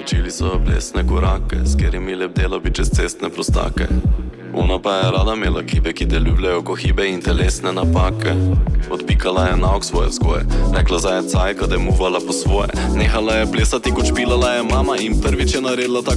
Učili so plesne korake, s katerimi lebdelo bi čez cestne prostake. Ona pa je rada imela kibe, ki te ljubljajo ko hibe in telesne napake. Odpikala je nauk svoje vzgoje, rekla za je cajka, da je muvala po svoje. Nehala je plesati, kot špilala je mama in prvič je naredila tako